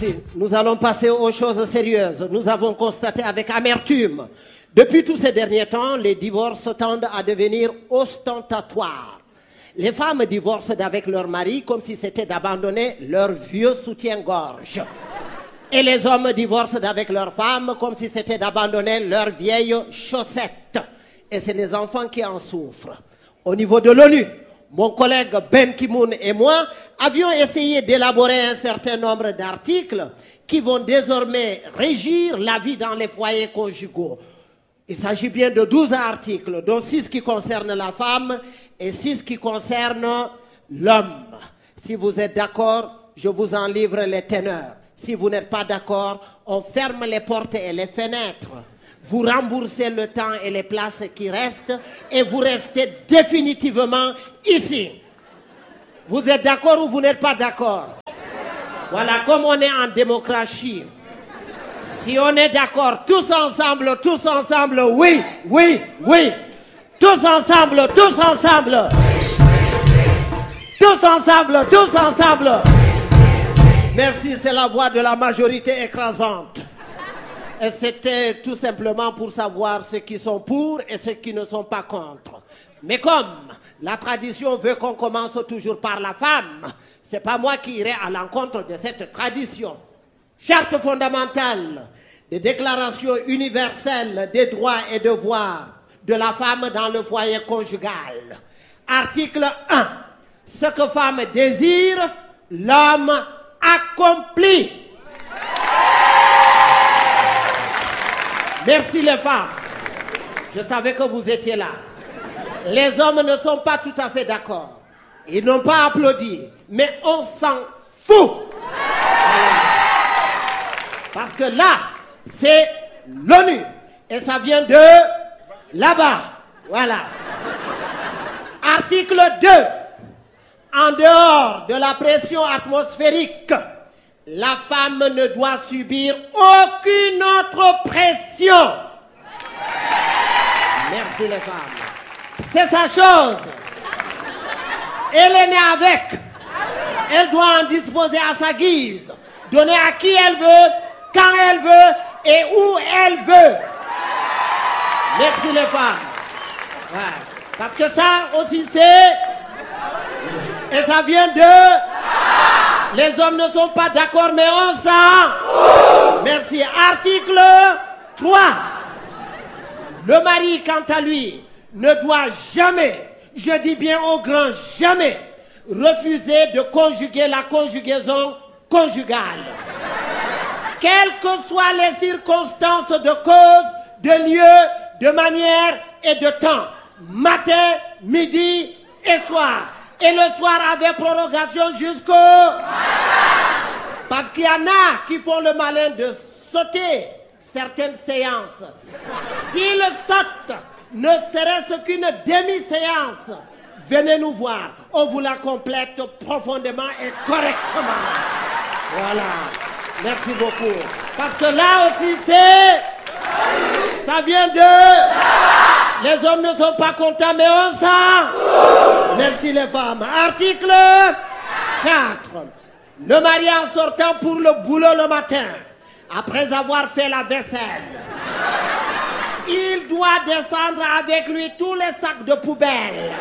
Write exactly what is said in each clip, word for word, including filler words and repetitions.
Nous allons passer aux choses sérieuses. Nous avons constaté avec amertume, depuis tous ces derniers temps, les divorces tendent à devenir ostentatoires. Les femmes divorcent avec leur mari comme si c'était d'abandonner leur vieux soutien-gorge. Et les hommes divorcent avec leurs femmes comme si c'était d'abandonner leurs vieilles chaussettes. Et c'est les enfants qui en souffrent. Au niveau de l'ONU, mon collègue Ben Ki-moon et moi avions essayé d'élaborer un certain nombre d'articles qui vont désormais régir la vie dans les foyers conjugaux. Il s'agit bien de douze articles, dont six qui concernent la femme et six qui concernent l'homme. Si vous êtes d'accord, je vous en livre les teneurs. Si vous n'êtes pas d'accord, on ferme les portes et les fenêtres. Vous remboursez le temps et les places qui restent et vous restez définitivement ici. Vous êtes d'accord ou vous n'êtes pas d'accord? Voilà, comme on est en démocratie, si on est d'accord, tous ensemble, tous ensemble, oui, oui, oui. Tous ensemble, tous ensemble. Tous ensemble, tous ensemble. Merci, c'est la voix de la majorité écrasante. Et c'était tout simplement pour savoir ceux qui sont pour et ceux qui ne sont pas contre. Mais comme la tradition veut qu'on commence toujours par la femme, c'est pas moi qui irai à l'encontre de cette tradition. Charte fondamentale des déclarations universelles des droits et devoirs de la femme dans le foyer conjugal. Article un. Ce que femme désire, l'homme accomplit. Merci les femmes. Je savais que vous étiez là. Les hommes ne sont pas tout à fait d'accord. Ils n'ont pas applaudi. Mais on s'en fout. Parce que là, c'est l'ONU. Et ça vient de là-bas. Voilà. Article deux. En dehors de la pression atmosphérique, la femme ne doit subir aucune autre pression. Merci les femmes. C'est sa chose. Elle est née avec. Elle doit en disposer à sa guise. Donner à qui elle veut, quand elle veut et où elle veut. Merci les femmes. Ouais. Parce que ça aussi c'est... Et ça vient de... Les hommes ne sont pas d'accord, mais on s'en... Merci. Article trois. Le mari, quant à lui, ne doit jamais, je dis bien au grand jamais, refuser de conjuguer la conjugaison conjugale. Quelles que soient les circonstances de cause, de lieu, de manière et de temps. Matin, midi et soir. Et le soir avec prorogation jusqu'au... Parce qu'il y en a qui font le malin de sauter certaines séances. S'ils sautent, ne serait-ce qu'une demi-séance, venez nous voir. On vous la complète profondément et correctement. Voilà. Merci beaucoup. Parce que là aussi c'est... Ça vient de... Les hommes ne sont pas contents, mais on s'en... Merci les femmes. Article quatre. Le mari en sortant pour le boulot le matin, après avoir fait la vaisselle, il doit descendre avec lui tous les sacs de poubelle.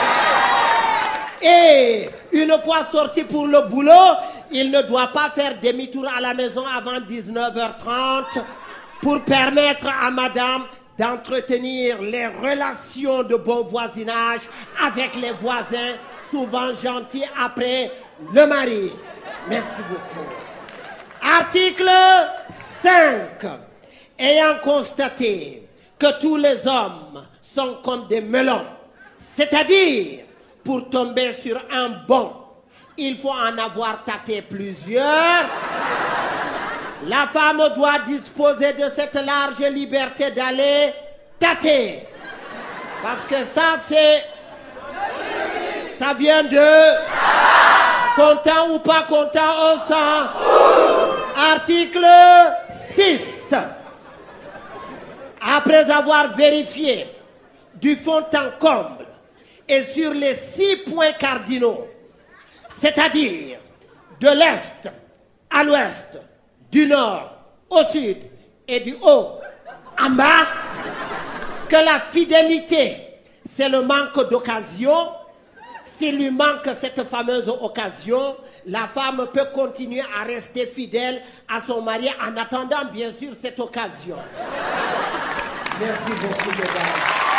Et une fois sorti pour le boulot, il ne doit pas faire demi-tour à la maison avant dix-neuf heures trente pour permettre à madame d'entretenir les relations de bon voisinage avec les voisins, souvent gentils après le mari. Merci beaucoup. Article cinq. Ayant constaté que tous les hommes sont comme des melons, c'est-à-dire pour tomber sur un bon, il faut en avoir tâté plusieurs. La femme doit disposer de cette large liberté d'aller tâter. Parce que ça, c'est... Ça vient de... Content ou pas content, on sent. Article six. Après avoir vérifié du fond en comble et sur les six points cardinaux, c'est-à-dire de l'Est à l'Ouest, du nord au sud et du haut en bas, que la fidélité, c'est le manque d'occasion. S'il lui manque cette fameuse occasion, la femme peut continuer à rester fidèle à son mari en attendant, bien sûr, cette occasion. Merci beaucoup, mesdames.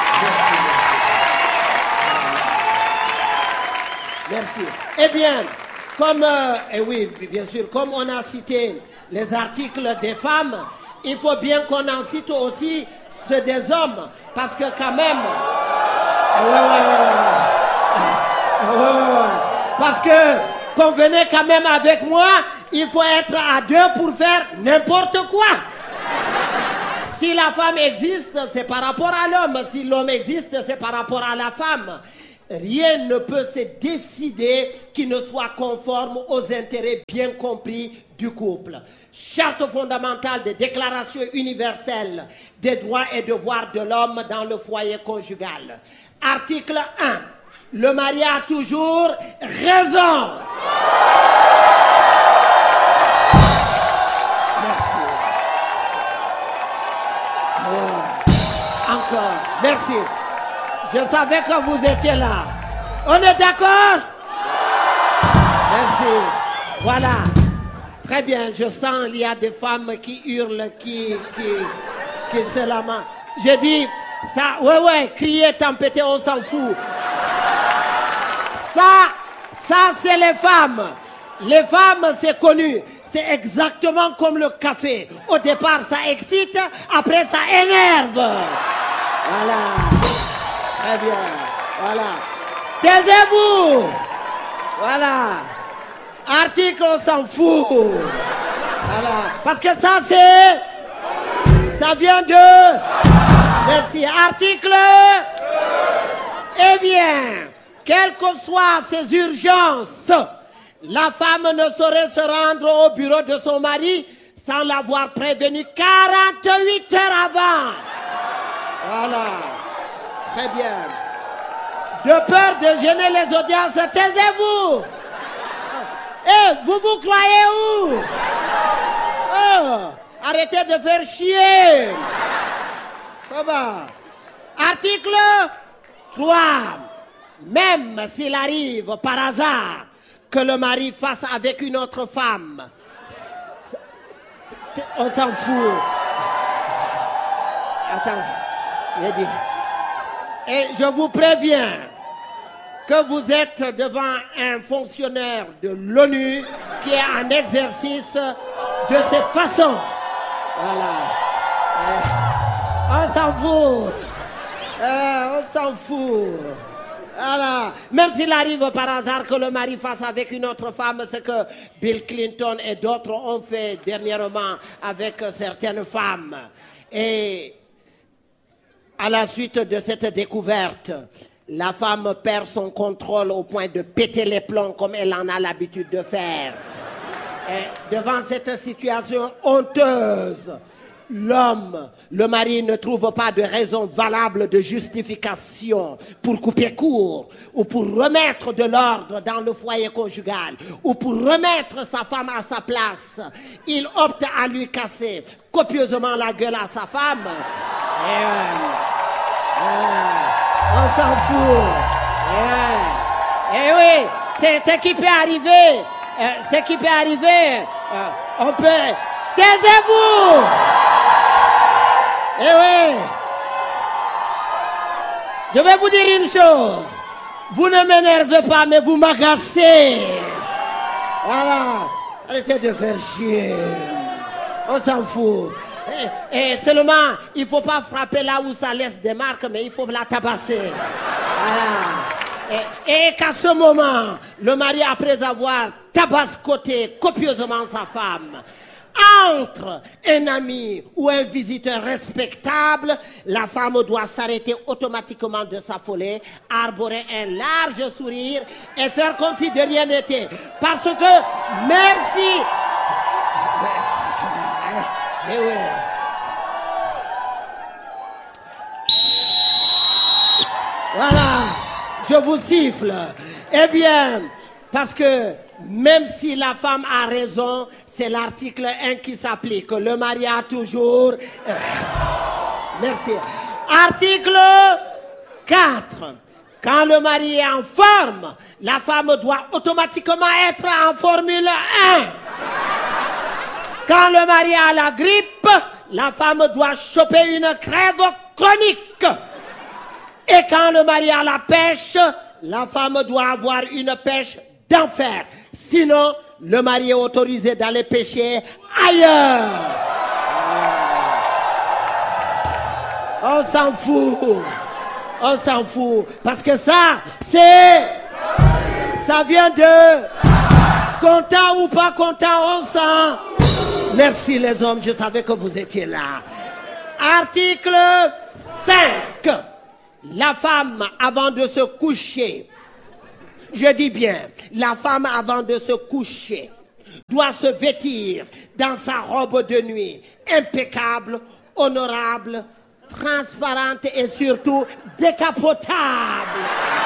Merci. Merci. Eh bien, comme, euh, eh oui, bien sûr, comme on a cité les articles des femmes, il faut bien qu'on en cite aussi ceux des hommes, parce que quand même... Ouais, ouais, ouais, ouais. Ouais, ouais, ouais. Parce que, convenez quand même avec moi, il faut être à deux pour faire n'importe quoi. Si la femme existe, c'est par rapport à l'homme. Si l'homme existe, c'est par rapport à la femme. Rien ne peut se décider qui ne soit conforme aux intérêts bien compris du couple. Charte fondamentale des déclarations universelles des droits et devoirs de l'homme dans le foyer conjugal. Article un. Le mari a toujours raison. Merci. Oh. Encore. Merci. Je savais que vous étiez là. On est d'accord? Merci. Voilà. Très bien. Je sens qu'il y a des femmes qui hurlent, qui, qui, qui se lamentent. J'ai dit, ça, ouais, ouais, crier, tempêter, on s'en fout. Ça, ça c'est les femmes. Les femmes, c'est connu. C'est exactement comme le café. Au départ, ça excite, après, ça énerve. Voilà. Très bien. Voilà. Taisez-vous. Voilà. Article, on s'en fout. Voilà. Parce que ça, c'est... Ça vient de... Merci. Article... Eh bien... Quelles que soient ses urgences, la femme ne saurait se rendre au bureau de son mari sans l'avoir prévenu quarante-huit heures avant. Voilà. Très bien. De peur de gêner les audiences, taisez-vous. Eh, vous vous croyez où? Oh, arrêtez de faire chier. Comment? Article trois. Même s'il arrive par hasard que le mari fasse avec une autre femme, on s'en fout. Attends, j'ai dit. Et je vous préviens que vous êtes devant un fonctionnaire de l'ONU qui est en exercice de cette façon. Voilà. Euh, on s'en fout. Euh, on s'en fout. Voilà. Même s'il arrive par hasard que le mari fasse avec une autre femme, ce que Bill Clinton et d'autres ont fait dernièrement avec certaines femmes. Et à la suite de cette découverte, la femme perd son contrôle au point de péter les plombs comme elle en a l'habitude de faire. Et devant cette situation honteuse, l'homme, le mari ne trouve pas de raison valable de justification pour couper court ou pour remettre de l'ordre dans le foyer conjugal ou pour remettre sa femme à sa place. Il opte à lui casser copieusement la gueule à sa femme. Et, euh, euh, on s'en fout. Et, euh, et oui, c'est ce qui peut arriver. Euh, ce qui peut arriver. Euh, on peut... Taisez-vous! Eh oui! Je vais vous dire une chose. Vous ne m'énervez pas, mais vous m'agacez. Voilà. Arrêtez de faire chier. On s'en fout. Et, et seulement, il ne faut pas frapper là où ça laisse des marques, mais il faut la tabasser. Voilà. Et, et qu'à ce moment, le mari, après avoir tabascoté copieusement sa femme, entre un ami ou un visiteur respectable, la femme doit s'arrêter automatiquement de s'affoler, arborer un large sourire et faire comme si de rien n'était. Parce que même si... Eh oui. Voilà, je vous siffle. Eh bien, Parce que même si la femme a raison, c'est l'article un qui s'applique. Le mari a toujours... Merci. Article quatre. Quand le mari est en forme, la femme doit automatiquement être en Formule un. Quand le mari a la grippe, la femme doit choper une crève chronique. Et quand le mari a la pêche, la femme doit avoir une pêche d'enfer. Sinon, le mari est autorisé d'aller pêcher ailleurs. On s'en fout. On s'en fout. Parce que ça, c'est... Ça vient de... Content ou pas content, on s'en... Merci les hommes, je savais que vous étiez là. Article cinq. La femme, avant de se coucher, je dis bien, la femme, avant de se coucher, doit se vêtir dans sa robe de nuit, impeccable, honorable, transparente et surtout décapotable.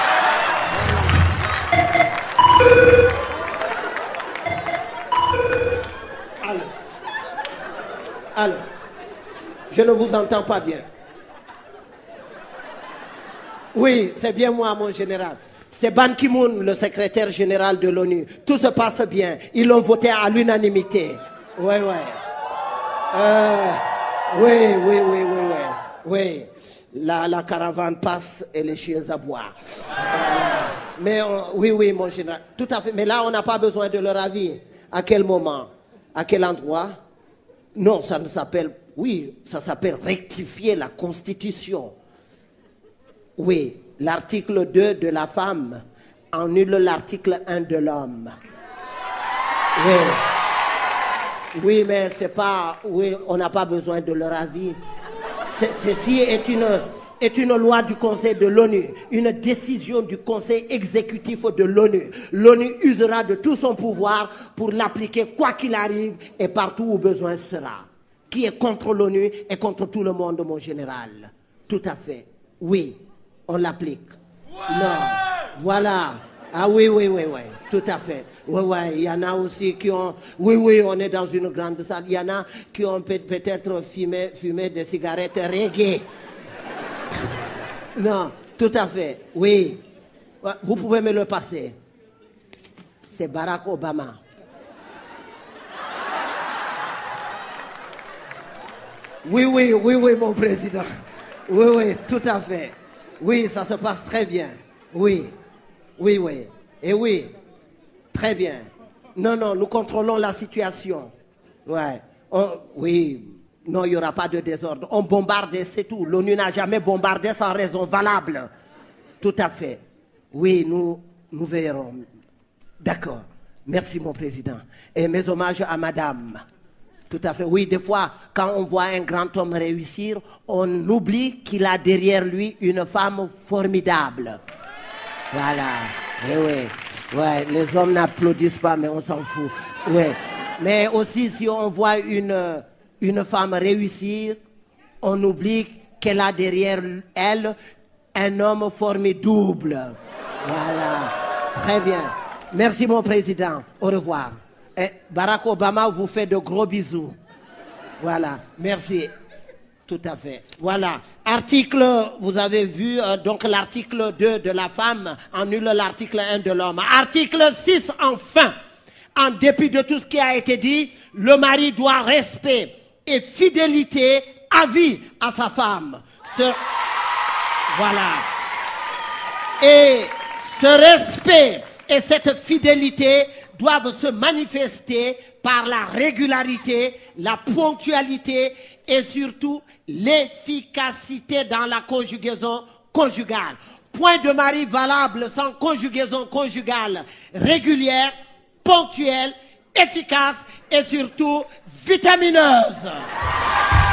Allô. Allô. Je ne vous entends pas bien. Oui, c'est bien moi, mon général. C'est Ban Ki-moon, le secrétaire général de l'ONU. Tout se passe bien. Ils l'ont voté à l'unanimité. Oui, oui. Euh, oui, oui, oui, oui, oui. Oui. La, la caravane passe et les chiens aboient. Euh, mais on, oui, oui, mon général. Tout à fait. Mais là, on n'a pas besoin de leur avis. À quel moment? À quel endroit? Non, ça ne s'appelle... Oui, ça s'appelle rectifier la Constitution. Oui, l'article deux de la femme annule l'article un de l'homme. Oui. Oui, mais c'est pas... Oui, on n'a pas besoin de leur avis. Ceci est une, est une loi du Conseil de l'ONU, une décision du Conseil exécutif de l'ONU. L'ONU usera de tout son pouvoir pour l'appliquer quoi qu'il arrive et partout où besoin sera. Qui est contre l'ONU et contre tout le monde, mon général. Tout à fait. Oui, on l'applique. Non, voilà. Ah oui, oui, oui, oui, tout à fait. Oui, oui, il y en a aussi qui ont... Oui, oui, on est dans une grande salle. Il y en a qui ont peut-être fumé, fumé des cigarettes reggae. Non, tout à fait, oui. Vous pouvez me le passer. C'est Barack Obama. Oui, oui, oui, oui, mon président. Oui, oui, tout à fait. Oui, ça se passe très bien. Oui, oui, oui. Et oui, très bien. Non, non, nous contrôlons la situation. Ouais. On, oui, non, il n'y aura pas de désordre. On bombarde et c'est tout. L'ONU n'a jamais bombardé sans raison valable. Tout à fait. Oui, nous, nous verrons. D'accord. Merci, mon président. Et mes hommages à madame. Tout à fait. Oui, des fois, quand on voit un grand homme réussir, on oublie qu'il a derrière lui une femme formidable. Voilà. Eh oui. Ouais, les hommes n'applaudissent pas, mais on s'en fout. Ouais. Mais aussi, si on voit une, une femme réussir, on oublie qu'elle a derrière elle un homme formidable. Voilà. Très bien. Merci, mon président. Au revoir. Et Barack Obama vous fait de gros bisous. Voilà, merci. Tout à fait. Voilà. Article, vous avez vu, euh, donc l'article deux de la femme annule l'article un de l'homme. Article six, enfin. En dépit de tout ce qui a été dit, le mari doit respect et fidélité à vie à sa femme. Ce... Voilà. Et ce respect et cette fidélité doivent se manifester par la régularité, la ponctualité et surtout l'efficacité dans la conjugaison conjugale. Point de mari valable sans conjugaison conjugale régulière, ponctuelle, efficace et surtout vitamineuse.